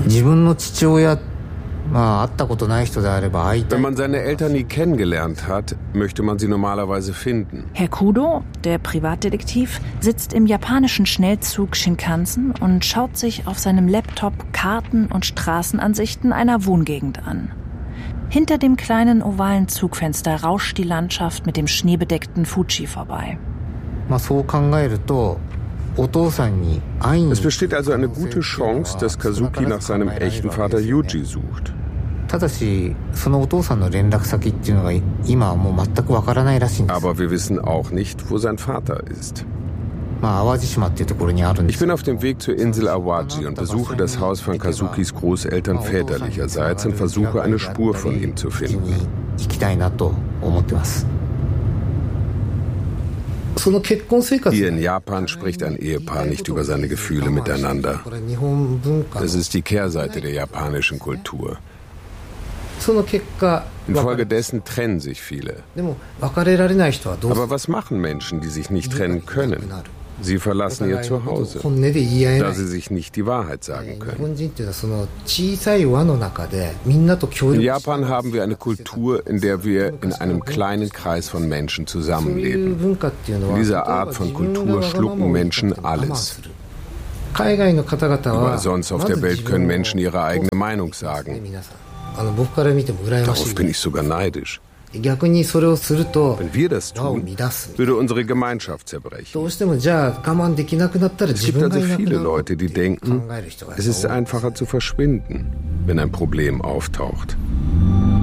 Wenn man seine Eltern nie kennengelernt hat, möchte man sie normalerweise finden. Herr Kudo, der Privatdetektiv, sitzt im japanischen Schnellzug Shinkansen und schaut sich auf seinem Laptop Karten und Straßenansichten einer Wohngegend an. Hinter dem kleinen ovalen Zugfenster rauscht die Landschaft mit dem schneebedeckten Fuji vorbei. Es besteht also eine gute Chance, dass Kazuki nach seinem echten Vater Yuji sucht. Aber wir wissen auch nicht, wo sein Vater ist. Ich bin auf dem Weg zur Insel Awaji und besuche das Haus von Kazukis Großeltern väterlicherseits und versuche, eine Spur von ihm zu finden. Hier in Japan spricht ein Ehepaar nicht über seine Gefühle miteinander. Das ist die Kehrseite der japanischen Kultur. Infolgedessen trennen sich viele. Aber was machen Menschen, die sich nicht trennen können? Sie verlassen ihr Zuhause, da sie sich nicht die Wahrheit sagen können. In Japan haben wir eine Kultur, in der wir in einem kleinen Kreis von Menschen zusammenleben. In dieser Art von Kultur schlucken Menschen alles. Überall sonst auf der Welt können Menschen ihre eigene Meinung sagen. Darauf bin ich sogar neidisch. Wenn wir das tun, würde unsere Gemeinschaft zerbrechen. Es gibt also viele Leute, die denken, es ist einfacher zu verschwinden, wenn ein Problem auftaucht.